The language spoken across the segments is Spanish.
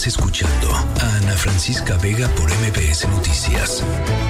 Estás escuchando a Ana Francisca Vega por MBS Noticias.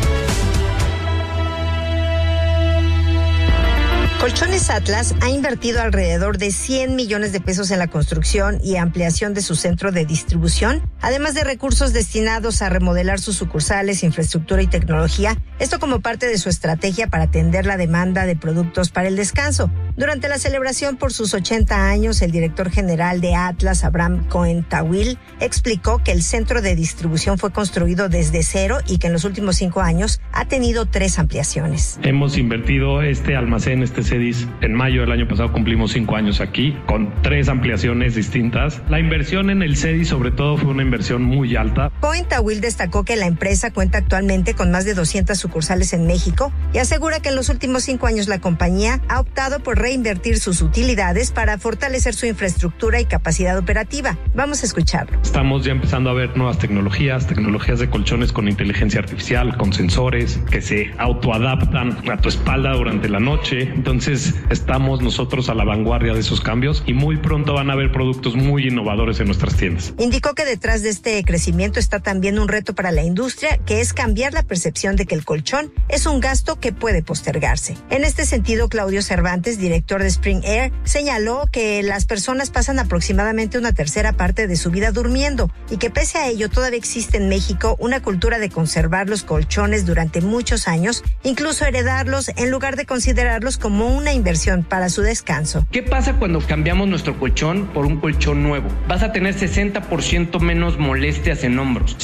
Colchones Atlas ha invertido alrededor de 100 millones de pesos en la construcción y ampliación de su centro de distribución, además de recursos destinados a remodelar sus sucursales, infraestructura y tecnología, esto como parte de su estrategia para atender la demanda de productos para el descanso. Durante la celebración por sus 80 años, el director general de Atlas, Abraham Cohen-Tawil, explicó que el centro de distribución fue construido desde cero y que en los últimos 5 años ha tenido 3 ampliaciones. Hemos invertido este almacén, CEDIS, en mayo del año pasado cumplimos 5 años aquí, con 3 ampliaciones distintas. La inversión en el CEDIS sobre todo fue una inversión muy alta. Cohen-Tawil destacó que la empresa cuenta actualmente con más de 200 sucursales en México y asegura que en los últimos 5 años la compañía ha optado por reinvertir sus utilidades para fortalecer su infraestructura y capacidad operativa. Vamos a escucharlo. Estamos ya empezando a ver nuevas tecnologías de colchones con inteligencia artificial, con sensores que se autoadaptan a tu espalda durante la noche. Entonces estamos nosotros a la vanguardia de esos cambios y muy pronto van a haber productos muy innovadores en nuestras tiendas. Indicó que detrás de este crecimiento está también un reto para la industria, que es cambiar la percepción de que el colchón es un gasto que puede postergarse. En este sentido, Claudio Cervantes, director de Spring Air, señaló que las personas pasan aproximadamente una tercera parte de su vida durmiendo y que pese a ello todavía existe en México una cultura de conservar los colchones durante muchos años, incluso heredarlos en lugar de considerarlos como una inversión para su descanso. ¿Qué pasa cuando cambiamos nuestro colchón por un colchón nuevo? Vas a tener 60% menos molestias en hombros,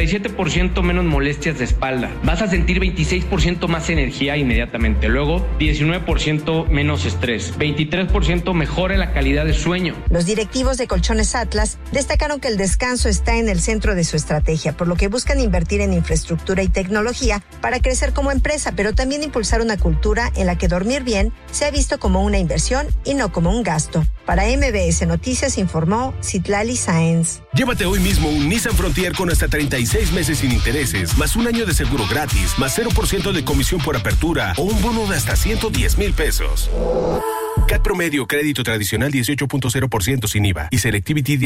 57% menos molestias de espalda, vas a sentir 26% más energía inmediatamente, luego 19% menos estrés, 23% mejora la calidad de sueño. Los directivos de Colchones Atlas destacaron que el descanso está en el centro de su estrategia, por lo que buscan invertir en infraestructura y tecnología para crecer como empresa, pero también impulsar una cultura en la que dormir bien se ha visto como una inversión y no como un gasto. Para MBS Noticias informó Citlali Sáenz. Llévate hoy mismo un Nissan Frontier con hasta 36 meses sin intereses, más un año de seguro gratis, más 0% de comisión por apertura o un bono de hasta 110,000 pesos. CAT promedio, crédito tradicional 18.0% sin IVA y Selectivity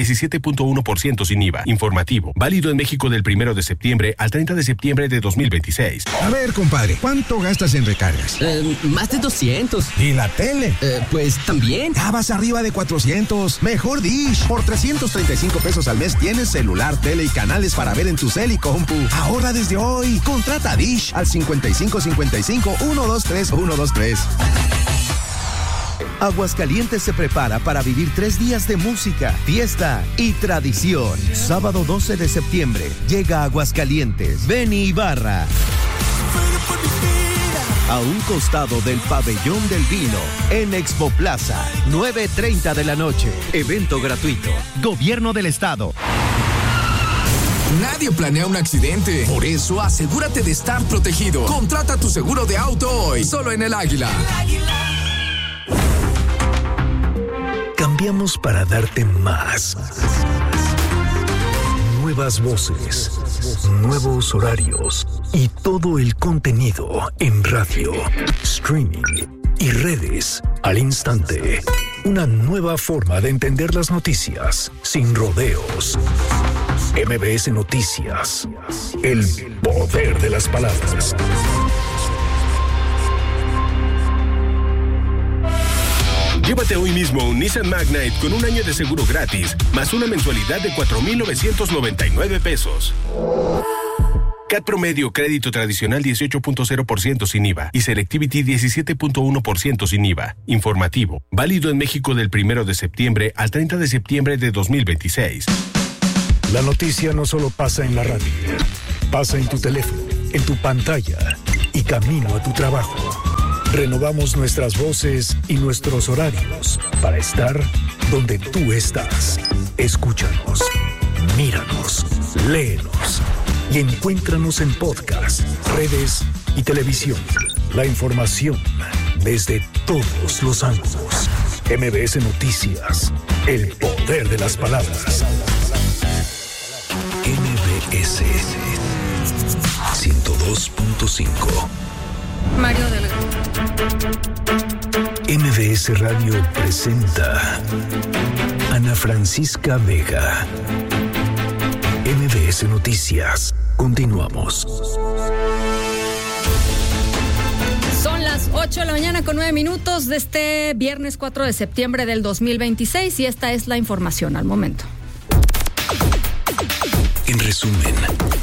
17.1% sin IVA. Informativo, válido en México del 1 de septiembre al 30 de septiembre de 2026. A ver, compadre, ¿cuánto gastas en recargas? Más de 200. ¿Y la tele? Pues también. Ya vas arriba de 400. Mejor Dish. Por 335 pesos al mes tienes celular, tele y canales para ver en tu cel y compu. Ahorra desde hoy. Contrata Dish al 5555-123123. Aguascalientes se prepara para vivir 3 días de música, fiesta y tradición. Sábado 12 de septiembre llega a Aguascalientes Benny Ibarra. A un costado del Pabellón del Vino, en Expo Plaza, 9:30 de la noche. Evento gratuito. Gobierno del Estado. Nadie planea un accidente. Por eso, asegúrate de estar protegido. Contrata tu seguro de auto hoy, solo en El Águila. Cambiamos para darte más. Nuevas voces, nuevos horarios y todo el contenido en radio, streaming y redes al instante. Una nueva forma de entender las noticias sin rodeos. MBS Noticias. El poder de las palabras. Llévate hoy mismo un Nissan Magnite con un año de seguro gratis, más una mensualidad de 4,999 pesos. CAT promedio, crédito tradicional 18.0% sin IVA y Selectivity 17.1% sin IVA. Informativo, válido en México del 1 de septiembre al 30 de septiembre de 2026. La noticia no solo pasa en la radio, pasa en tu teléfono, en tu pantalla y camino a tu trabajo. Renovamos nuestras voces y nuestros horarios para estar donde tú estás. Escúchanos, míranos, léenos y encuéntranos en podcast, redes y televisión. La información desde todos los ángulos. MBS Noticias, el poder de las palabras. MBS 102.5. Mario Delgado. MBS Radio presenta Ana Francisca Vega, MBS Noticias. Continuamos. Son las 8 de la mañana con 9 minutos de este viernes 4 de septiembre del 2026 y esta es la información al momento. En resumen.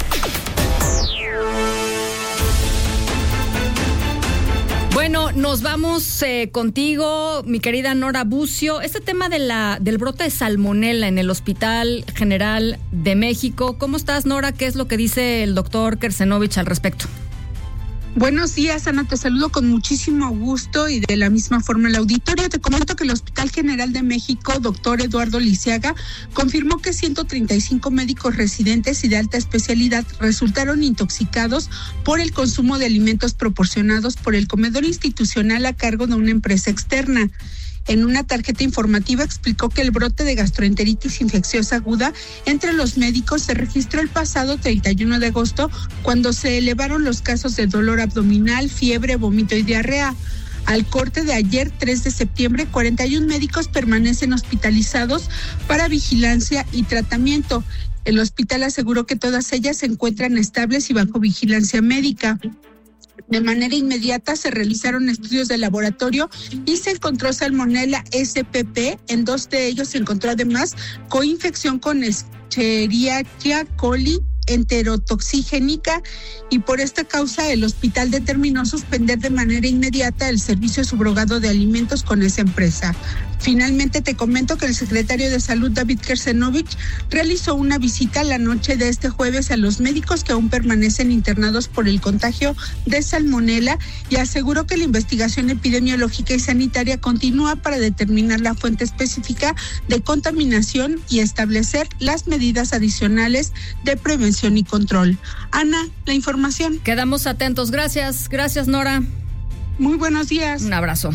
Bueno, nos vamos contigo, mi querida Nora Bucio. Este tema del brote de salmonela en el Hospital General de México. ¿Cómo estás, Nora? ¿Qué es lo que dice el doctor Kersenovich al respecto? Buenos días, Ana, te saludo con muchísimo gusto y de la misma forma el auditorio. Te comento que el Hospital General de México, doctor Eduardo Lisiaga, confirmó que 135 médicos residentes y de alta especialidad resultaron intoxicados por el consumo de alimentos proporcionados por el comedor institucional a cargo de una empresa externa. En una tarjeta informativa explicó que el brote de gastroenteritis infecciosa aguda entre los médicos se registró el pasado 31 de agosto, cuando se elevaron los casos de dolor abdominal, fiebre, vómito y diarrea. Al corte de ayer, 3 de septiembre, 41 médicos permanecen hospitalizados para vigilancia y tratamiento. El hospital aseguró que todas ellas se encuentran estables y bajo vigilancia médica. De manera inmediata se realizaron estudios de laboratorio y se encontró salmonella SPP. En 2 de ellos se encontró además coinfección con Escherichia coli enterotoxigénica, y por esta causa el hospital determinó suspender de manera inmediata el servicio subrogado de alimentos con esa empresa. Finalmente te comento que el secretario de Salud, David Kersenovich, realizó una visita la noche de este jueves a los médicos que aún permanecen internados por el contagio de salmonela y aseguró que la investigación epidemiológica y sanitaria continúa para determinar la fuente específica de contaminación y establecer las medidas adicionales de prevención y control. Ana, la información. Quedamos atentos. Gracias, Nora. Muy buenos días. Un abrazo.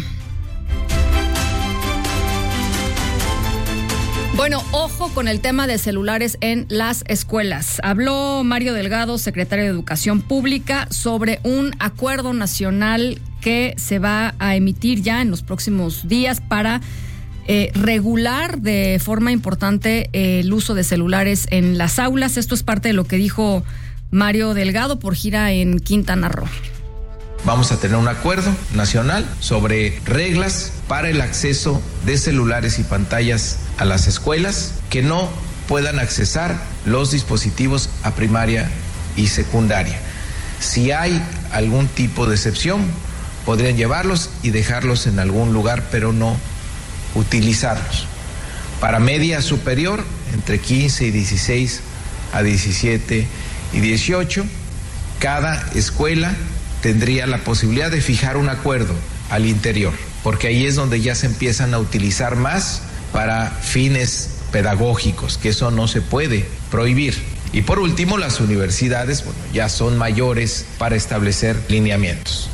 Bueno, ojo con el tema de celulares en las escuelas. Habló Mario Delgado, secretario de Educación Pública, sobre un acuerdo nacional que se va a emitir ya en los próximos días para regular de forma importante el uso de celulares en las aulas. Esto es parte de lo que dijo Mario Delgado por gira en Quintana Roo. Vamos a tener un acuerdo nacional sobre reglas para el acceso de celulares y pantallas a las escuelas, que no puedan accesar los dispositivos a primaria y secundaria. Si hay algún tipo de excepción, podrían llevarlos y dejarlos en algún lugar, pero no utilizarlos. Para media superior, entre 15 y 16 a 17 y 18, cada escuela tendría la posibilidad de fijar un acuerdo al interior, porque ahí es donde ya se empiezan a utilizar más para fines pedagógicos, que eso no se puede prohibir. Y por último, las universidades, ya son mayores para establecer lineamientos.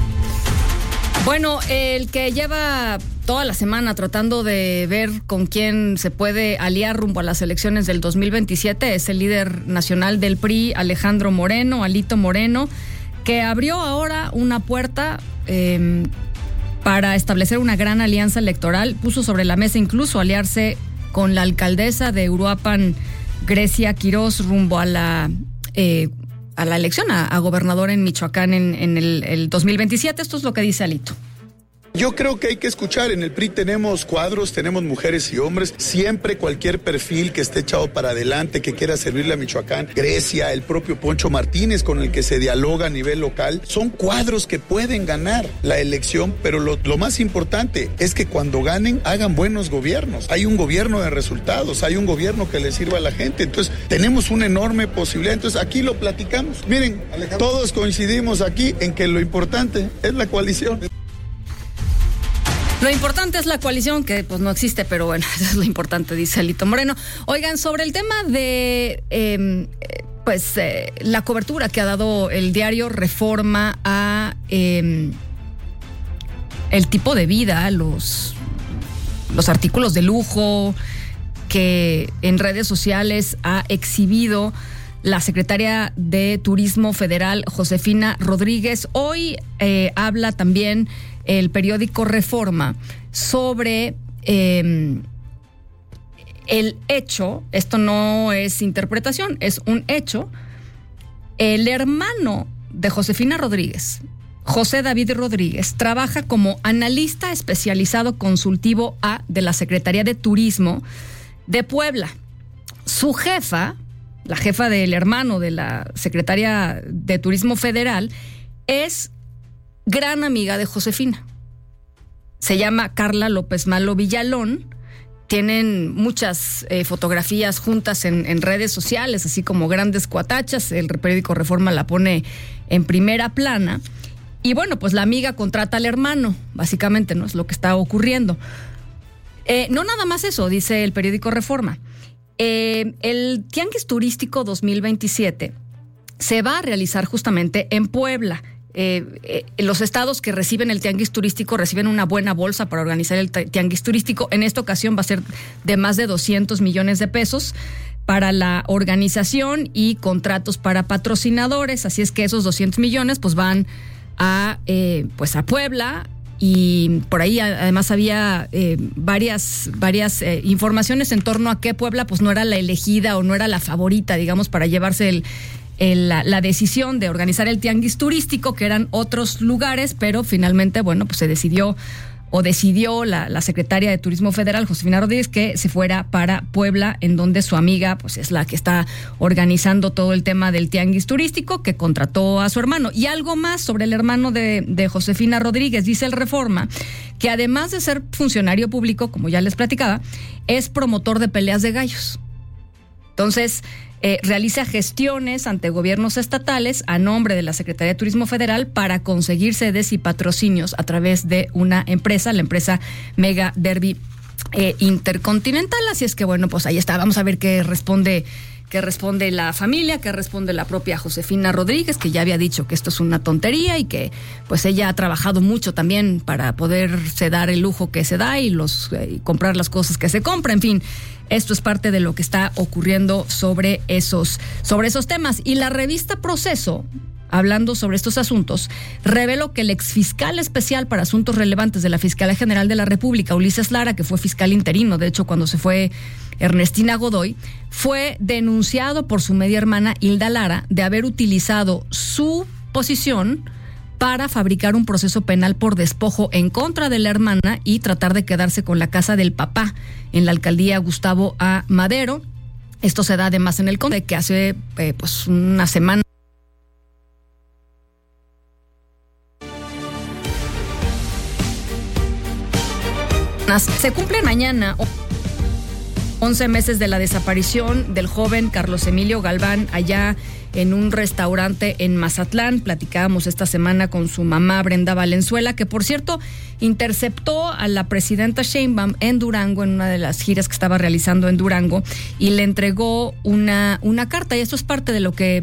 Bueno, el que lleva toda la semana tratando de ver con quién se puede aliar rumbo a las elecciones del 2027 es el líder nacional del PRI, Alejandro Moreno, Alito Moreno, que abrió ahora una puerta para establecer una gran alianza electoral. Puso sobre la mesa incluso aliarse con la alcaldesa de Uruapan, Grecia Quirós, rumbo a la elección a gobernador en Michoacán en el 2027. Esto es lo que dice Alito. Yo creo que hay que escuchar. En el PRI tenemos cuadros, tenemos mujeres y hombres. Siempre cualquier perfil que esté echado para adelante, que quiera servirle a Michoacán, Grecia, el propio Poncho Martínez, con el que se dialoga a nivel local, son cuadros que pueden ganar la elección, pero lo más importante es que cuando ganen, hagan buenos gobiernos. Hay un gobierno de resultados, hay un gobierno que le sirva a la gente. Entonces, tenemos una enorme posibilidad. Entonces, aquí lo platicamos. Miren, todos coincidimos aquí en que lo importante es la coalición. Lo importante es la coalición, que pues no existe, pero bueno, eso es lo importante, dice Alito Moreno. Oigan, sobre el tema de la cobertura que ha dado el diario Reforma a el tipo de vida, los artículos de lujo que en redes sociales ha exhibido la secretaria de Turismo Federal, Josefina Rodríguez. Hoy habla también el periódico Reforma sobre el hecho, esto no es interpretación, es un hecho, el hermano de Josefina Rodríguez, José David Rodríguez, trabaja como analista especializado consultivo A de la Secretaría de Turismo de Puebla. Su jefa, la jefa del hermano de la Secretaría de Turismo Federal, es gran amiga de Josefina. Se llama Carla López Malo Villalón. Tienen muchas fotografías juntas en redes sociales, así como grandes cuatachas. El periódico Reforma la pone en primera plana. Y bueno, pues la amiga contrata al hermano, básicamente, ¿no? Es lo que está ocurriendo. No nada más eso, dice el periódico Reforma. El Tianguis Turístico 2027 se va a realizar justamente en Puebla. Los estados que reciben el Tianguis Turístico reciben una buena bolsa para organizar el Tianguis Turístico. En esta ocasión va a ser de más de 200 millones de pesos para la organización y contratos para patrocinadores. Así es que esos 200 millones pues van a Puebla. Y por ahí además había varias informaciones en torno a que Puebla pues no era la elegida o no era la favorita, digamos, para llevarse la decisión de organizar el Tianguis Turístico, que eran otros lugares, pero finalmente, bueno, pues se decidió la secretaria de Turismo Federal, Josefina Rodríguez, que se fuera para Puebla, en donde su amiga pues es la que está organizando todo el tema del Tianguis Turístico, que contrató a su hermano. Y algo más sobre el hermano de Josefina Rodríguez, dice el Reforma, que además de ser funcionario público, como ya les platicaba, es promotor de peleas de gallos. Entonces, realiza gestiones ante gobiernos estatales a nombre de la Secretaría de Turismo Federal para conseguir sedes y patrocinios a través de una empresa, la empresa Mega Derby Intercontinental. Así es que bueno, pues ahí está. Vamos a ver qué responde la familia, qué responde la propia Josefina Rodríguez, que ya había dicho que esto es una tontería y que pues ella ha trabajado mucho también para poderse dar el lujo que se da y comprar las cosas que se compra. En fin, esto es parte de lo que está ocurriendo sobre esos temas. Y la revista Proceso, hablando sobre estos asuntos, reveló que el exfiscal especial para asuntos relevantes de la Fiscalía General de la República, Ulises Lara, que fue fiscal interino, de hecho, cuando se fue Ernestina Godoy, fue denunciado por su media hermana Hilda Lara de haber utilizado su posición para fabricar un proceso penal por despojo en contra de la hermana y tratar de quedarse con la casa del papá en la alcaldía Gustavo A. Madero. Esto se da además en el Conde, que hace pues una semana se cumplen mañana 11 meses de la desaparición del joven Carlos Emilio Galván allá en un restaurante en Mazatlán. Platicábamos esta semana con su mamá Brenda Valenzuela, que por cierto interceptó a la presidenta Sheinbaum en Durango, en una de las giras que estaba realizando en Durango, y le entregó una carta, y esto es parte de lo que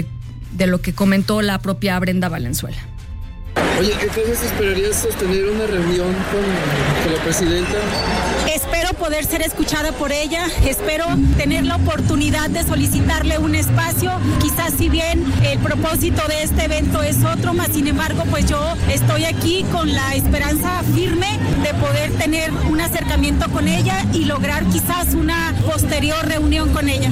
comentó la propia Brenda Valenzuela. Oye, entonces ¿esperarías sostener una reunión con la presidenta? Espero poder ser escuchada por ella, espero tener la oportunidad de solicitarle un espacio, quizás si bien el propósito de este evento es otro, más sin embargo pues yo estoy aquí con la esperanza firme de poder tener un acercamiento con ella y lograr quizás una posterior reunión con ella.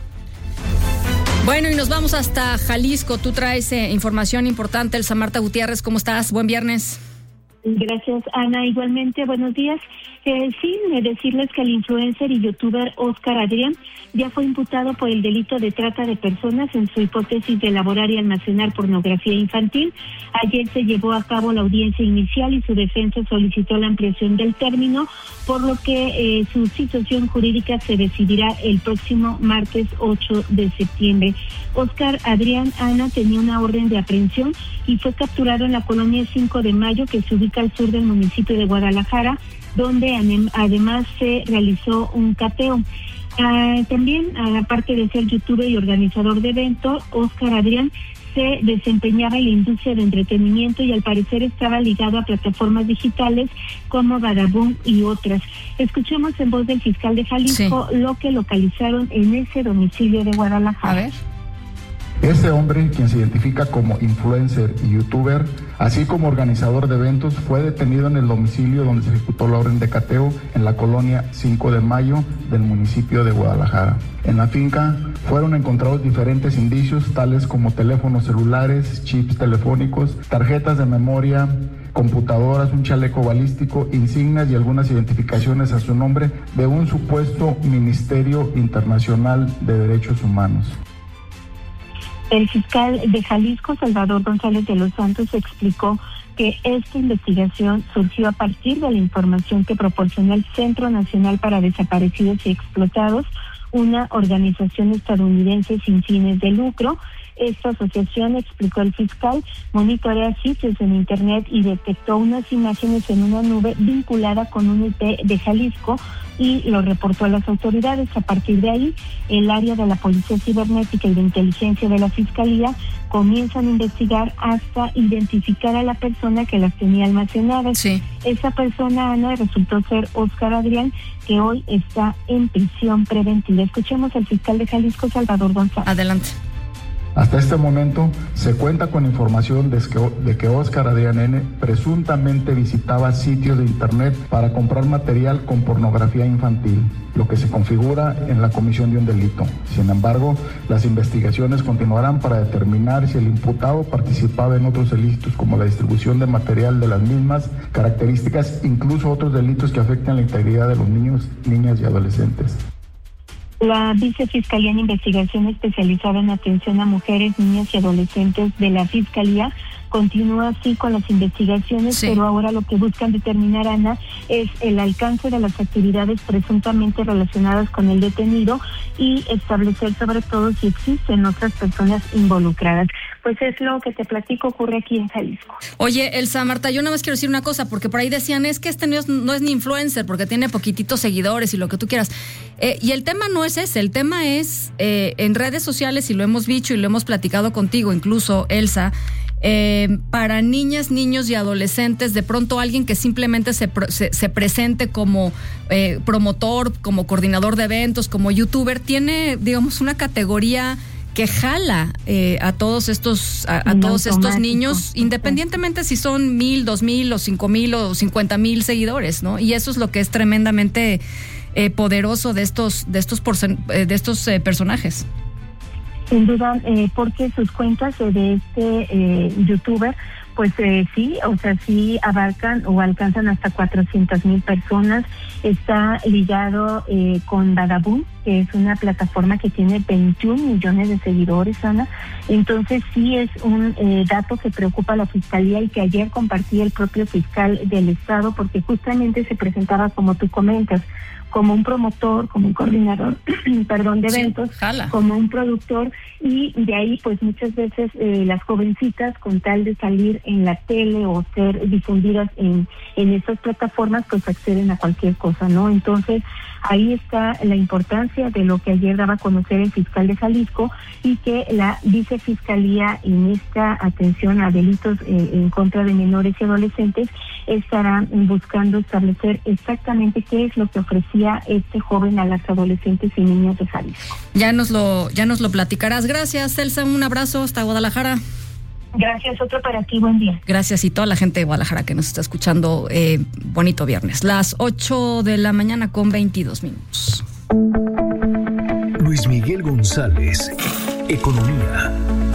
Bueno, y nos vamos hasta Jalisco. Tú traes información importante. Elsa Marta Gutiérrez, ¿cómo estás? Buen viernes. Gracias, Ana. Igualmente, buenos días. Decirles que el influencer y youtuber Oscar Adrián ya fue imputado por el delito de trata de personas en su hipótesis de elaborar y almacenar pornografía infantil. Ayer se llevó a cabo la audiencia inicial y su defensa solicitó la ampliación del término, por lo que su situación jurídica se decidirá el próximo martes 8 de septiembre. Oscar Adrián, Ana, tenía una orden de aprehensión y fue capturado en la colonia 5 de Mayo, que se ubica al sur del municipio de Guadalajara, donde además se realizó un cateo. También, aparte de ser youtuber y organizador de eventos, Oscar Adrián se desempeñaba en la industria de entretenimiento y al parecer estaba ligado a plataformas digitales como Badabun y otras. Escuchemos en voz del fiscal de Jalisco lo que localizaron en ese domicilio de Guadalajara. A ver. Ese hombre, quien se identifica como influencer y youtuber, así como organizador de eventos, fue detenido en el domicilio donde se ejecutó la orden de cateo en la colonia 5 de Mayo del municipio de Guadalajara. En la finca fueron encontrados diferentes indicios, tales como teléfonos celulares, chips telefónicos, tarjetas de memoria, computadoras, un chaleco balístico, insignias y algunas identificaciones a su nombre de un supuesto Ministerio Internacional de Derechos Humanos. El fiscal de Jalisco, Salvador González de los Santos, explicó que esta investigación surgió a partir de la información que proporcionó el Centro Nacional para Desaparecidos y Explotados, una organización estadounidense sin fines de lucro. Esta asociación, explicó el fiscal, monitorea sitios en Internet y detectó unas imágenes en una nube vinculada con un IP de Jalisco y lo reportó a las autoridades. A partir de ahí, el área de la Policía Cibernética y de Inteligencia de la Fiscalía comienzan a investigar hasta identificar a la persona que las tenía almacenadas. Sí. Esa persona, Ana, resultó ser Óscar Adrián, que hoy está en prisión preventiva. Escuchemos al fiscal de Jalisco, Salvador González. Adelante. Hasta este momento se cuenta con información de que Óscar Adrián N. presuntamente visitaba sitios de Internet para comprar material con pornografía infantil, lo que se configura en la comisión de un delito. Sin embargo, las investigaciones continuarán para determinar si el imputado participaba en otros delitos como la distribución de material de las mismas características, incluso otros delitos que afectan la integridad de los niños, niñas y adolescentes. La Vicefiscalía en Investigación Especializada en Atención a Mujeres, Niñas y Adolescentes de la Fiscalía continúa así con las investigaciones, sí. Pero ahora lo que buscan determinar, Ana, es el alcance de las actividades presuntamente relacionadas con el detenido y establecer sobre todo si existen otras personas involucradas. Pues es lo que te platico, ocurre aquí en Jalisco. Oye, Elsa, Marta, yo nada más quiero decir una cosa, porque por ahí decían, es que este no es ni influencer, porque tiene poquititos seguidores y lo que tú quieras. Y el tema no es ese, el tema es en redes sociales, y lo hemos dicho y lo hemos platicado contigo, incluso, Elsa, para niñas, niños y adolescentes, de pronto alguien que simplemente se presente como promotor, como coordinador de eventos, como youtuber, tiene, digamos, una categoría que jala a todos estos niños, independientemente si son 1,000, 2,000 o 5,000 o 50,000 seguidores, ¿no? Y eso es lo que es tremendamente poderoso de estos personajes. Sin duda, porque sus cuentas de este youtuber, pues sí, o sea, sí abarcan o alcanzan hasta 400,000 personas. Está ligado con Badabun, que es una plataforma que tiene 21 millones de seguidores, Ana. Entonces sí es un dato que preocupa a la Fiscalía y que ayer compartía el propio fiscal del Estado, porque justamente se presentaba, como tú comentas, como un promotor, como un coordinador, de eventos, como un productor, y de ahí pues muchas veces las jovencitas, con tal de salir en la tele o ser difundidas en estas plataformas, pues acceden a cualquier cosa, ¿no? Entonces ahí está la importancia de lo que ayer daba a conocer el fiscal de Jalisco, y que la Vicefiscalía en esta atención a delitos en contra de menores y adolescentes estará buscando establecer exactamente qué es lo que ofrecía este joven a las adolescentes y niños de Jalisco. Ya nos lo platicarás. Gracias, Elsa, un abrazo hasta Guadalajara. Gracias, otro para ti, buen día. Gracias, y toda la gente de Guadalajara que nos está escuchando, bonito viernes. Las 8 de la mañana con 22 minutos. Luis Miguel González, Economía.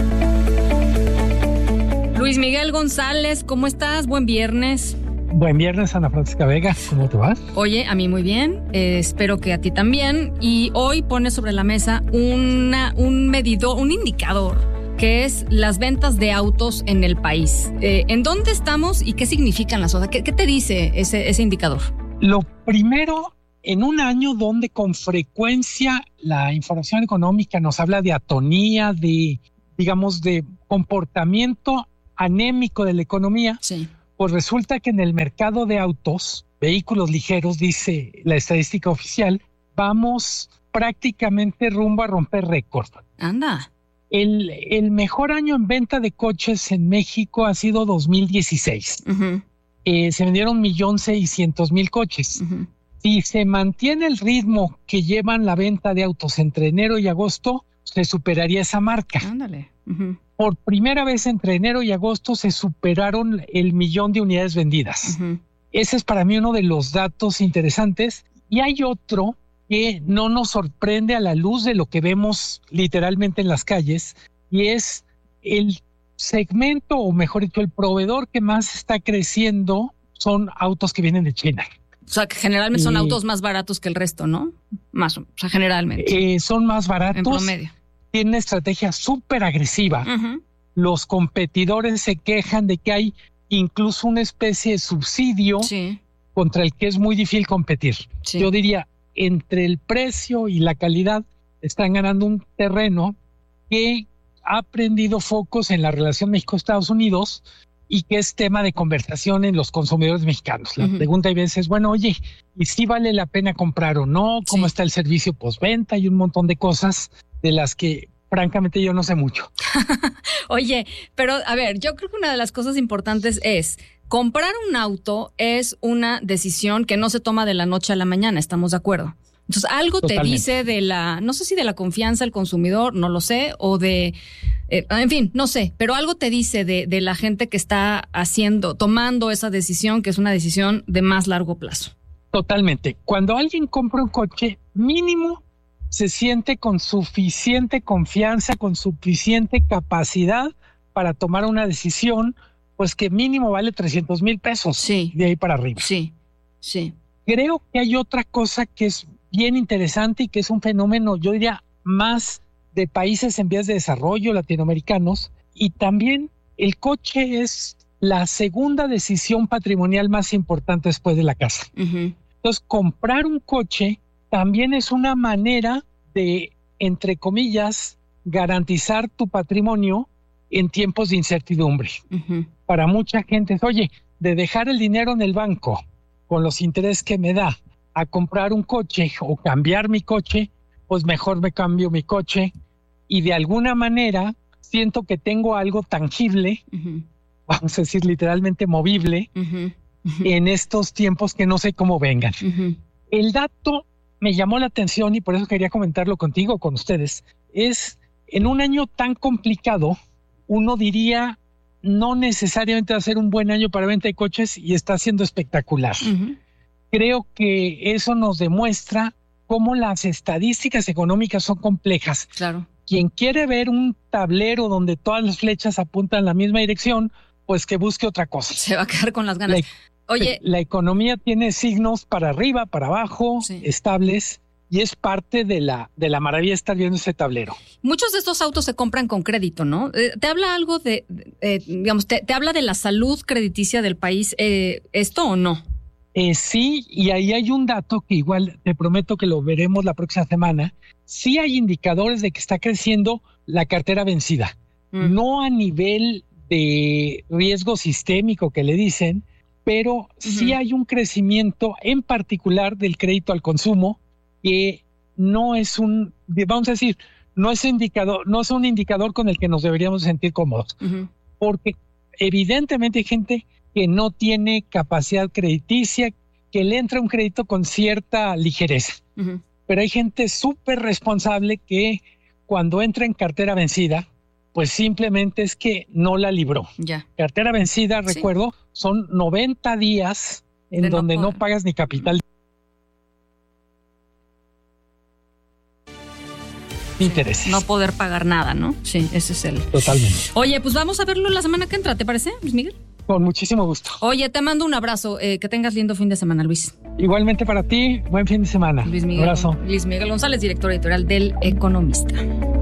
Luis Miguel González, ¿cómo estás? Buen viernes. Buen viernes, Ana Francisca Vega, ¿cómo te vas? Oye, a mí muy bien, espero que a ti también. Y hoy pones sobre la mesa un medidor, un indicador, que es las ventas de autos en el país. ¿En dónde estamos y qué significan las cosas? ¿Qué te dice ese indicador? Lo primero, en un año donde con frecuencia la información económica nos habla de atonía, de comportamiento anémico de la economía, sí. Pues resulta que en el mercado de autos, vehículos ligeros, dice la estadística oficial, vamos prácticamente rumbo a romper récord. Anda. El mejor año en venta de coches en México ha sido 2016. Uh-huh. Se vendieron 1,600,000 coches. Uh-huh. Si se mantiene el ritmo que llevan la venta de autos entre enero y agosto, se superaría esa marca. Ándale. Uh-huh. Por primera vez entre enero y agosto se superaron el 1,000,000 de unidades vendidas. Uh-huh. Ese es para mí uno de los datos interesantes. Y hay otro que no nos sorprende a la luz de lo que vemos literalmente en las calles, y es el segmento, o mejor dicho, el proveedor que más está creciendo son autos que vienen de China. O sea, que generalmente son autos más baratos que el resto, ¿no? Más, o sea, generalmente. Son más baratos. En promedio. Tienen una estrategia súper agresiva. Uh-huh. Los competidores se quejan de que hay incluso una especie de subsidio contra el que es muy difícil competir. Sí. Yo diría, entre el precio y la calidad, están ganando un terreno que ha prendido focos en la relación México-Estados Unidos y que es tema de conversación en los consumidores mexicanos. La pregunta hay veces, bueno, oye, ¿y si vale la pena comprar o no? ¿Cómo está el servicio postventa? Y un montón de cosas de las que francamente yo no sé mucho. Oye, pero a ver, yo creo que una de las cosas importantes es comprar un auto es una decisión que no se toma de la noche a la mañana, ¿estamos de acuerdo? Entonces, algo te dice de la, no sé si de la confianza del consumidor, no lo sé, o de, en fin, no sé, pero algo te dice de la gente que está tomando esa decisión, que es una decisión de más largo plazo. Totalmente. Cuando alguien compra un coche, mínimo se siente con suficiente confianza, con suficiente capacidad para tomar una decisión, pues que mínimo vale 300,000 pesos. Sí. De ahí para arriba. Sí, sí. Creo que hay otra cosa que es bien interesante y que es un fenómeno, yo diría, más de países en vías de desarrollo, latinoamericanos, y también el coche es la segunda decisión patrimonial más importante después de la casa. Uh-huh. Entonces, comprar un coche también es una manera de, entre comillas, garantizar tu patrimonio en tiempos de incertidumbre. Uh-huh. Para mucha gente es, oye, de dejar el dinero en el banco con los intereses que me da a comprar un coche o cambiar mi coche, pues mejor me cambio mi coche y de alguna manera siento que tengo algo tangible, uh-huh, vamos a decir literalmente movible, uh-huh, uh-huh, en estos tiempos que no sé cómo vengan. Uh-huh. El dato me llamó la atención y por eso quería comentarlo contigo, con ustedes, es en un año tan complicado, uno diría no necesariamente va a ser un buen año para venta de coches y está siendo espectacular. Uh-huh. Creo que eso nos demuestra cómo las estadísticas económicas son complejas. Claro. Quien quiere ver un tablero donde todas las flechas apuntan en la misma dirección, pues que busque otra cosa. Se va a quedar con las ganas. Oye, la economía tiene signos para arriba, para abajo, estables, y es parte de la maravilla de estar viendo ese tablero. Muchos de estos autos se compran con crédito, ¿no? ¿Te habla algo digamos, te habla de la salud crediticia del país esto o no? Sí, y ahí hay un dato que igual te prometo que lo veremos la próxima semana. Sí hay indicadores de que está creciendo la cartera vencida. No a nivel de riesgo sistémico que le dicen, pero sí hay un crecimiento en particular del crédito al consumo que no es vamos a decir, no es un indicador con el que nos deberíamos sentir cómodos. Uh-huh. Porque evidentemente hay gente que no tiene capacidad crediticia, que le entra un crédito con cierta ligereza. Uh-huh. Pero hay gente súper responsable que cuando entra en cartera vencida, pues simplemente es que no la libró. Ya. Cartera vencida, recuerdo, son 90 días en donde no pagas ni capital. Intereses. No poder pagar nada, ¿no? Sí, ese es el... Totalmente. Oye, pues vamos a verlo la semana que entra, ¿te parece, Luis Miguel? Con muchísimo gusto. Oye, te mando un abrazo. Que tengas lindo fin de semana, Luis. Igualmente para ti, buen fin de semana. Luis Miguel, abrazo. Luis Miguel González, director editorial del Economista.